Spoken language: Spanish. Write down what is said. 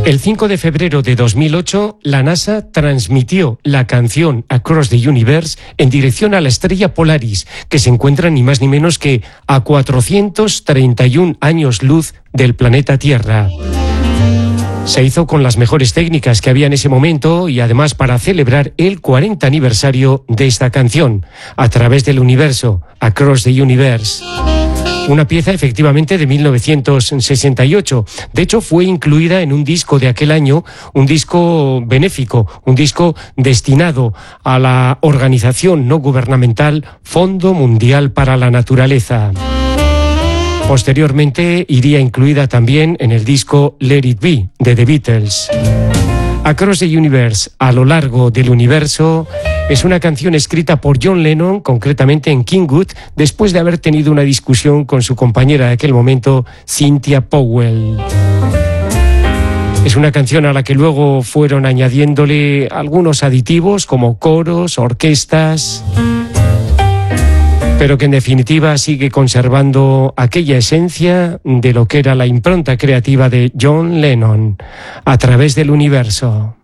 El 5 de febrero de 2008, la NASA transmitió la canción Across the Universe en dirección a la estrella Polaris, que se encuentra ni más ni menos que a 431 años luz del planeta Tierra. Se hizo con las mejores técnicas que había en ese momento y además para celebrar el 40 aniversario de esta canción, A través del universo, Across the Universe. Una pieza efectivamente de 1968. De hecho, fue incluida en un disco de aquel año, un disco benéfico, un disco destinado a la organización no gubernamental Fondo Mundial para la Naturaleza. Posteriormente iría incluida también en el disco Let It Be de The Beatles. Across the Universe, a lo largo del universo, es una canción escrita por John Lennon, concretamente en Kingwood, después de haber tenido una discusión con su compañera de aquel momento, Cynthia Powell. Es una canción a la que luego fueron añadiéndole algunos aditivos como coros, orquestas, pero que en definitiva sigue conservando aquella esencia de lo que era la impronta creativa de John Lennon, A través del universo.